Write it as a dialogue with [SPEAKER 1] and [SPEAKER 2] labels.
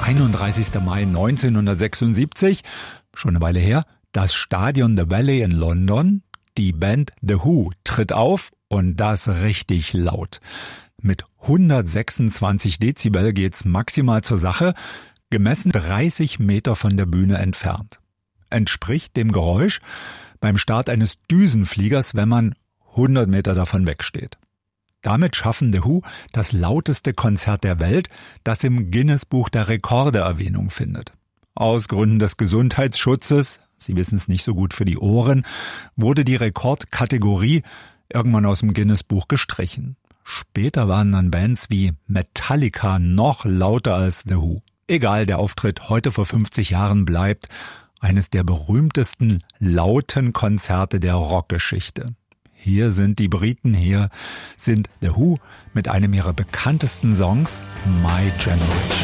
[SPEAKER 1] 31. Mai 1976, schon eine Weile her, das Stadion The Valley in London. Die Band The Who tritt auf und das richtig laut. Mit 126 Dezibel geht's maximal zur Sache, gemessen 30 Meter von der Bühne entfernt. Entspricht dem Geräusch beim Start eines Düsenfliegers, wenn man 100 Meter davon wegsteht. Damit schaffen The Who das lauteste Konzert der Welt, das im Guinness-Buch der Rekorde Erwähnung findet. Aus Gründen des Gesundheitsschutzes, Sie wissen es nicht so gut für die Ohren, wurde die Rekordkategorie irgendwann aus dem Guinness-Buch gestrichen. Später waren dann Bands wie Metallica noch lauter als The Who. Egal, der Auftritt heute vor 50 Jahren bleibt eines der berühmtesten lauten Konzerte der Rockgeschichte. Hier sind die Briten, hier sind The Who mit einem ihrer bekanntesten Songs, My Generation.